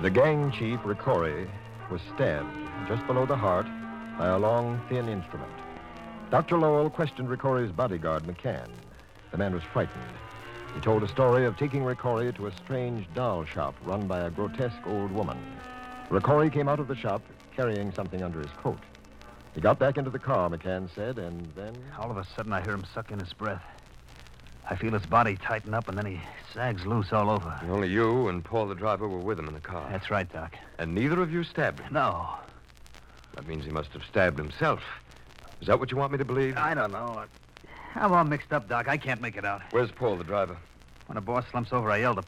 The gang chief, Ricori, was stabbed just below the heart by a long, thin instrument. Dr. Lowell questioned Ricori's bodyguard, McCann. The man was frightened. He told a story of taking Ricori to a strange doll shop run by a grotesque old woman. Ricori came out of the shop carrying something under his coat. He got back into the car, McCann said, and then... All of a sudden, I hear him suck in his breath. I feel his body tighten up, and then he sags loose all over. Only you and Paul, the driver, were with him in the car. That's right, Doc. And neither of you stabbed him? No. That means he must have stabbed himself. Is that what you want me to believe? I don't know. I'm all mixed up, Doc. I can't make it out. Where's Paul, the driver? When a boss slumps over, I yell to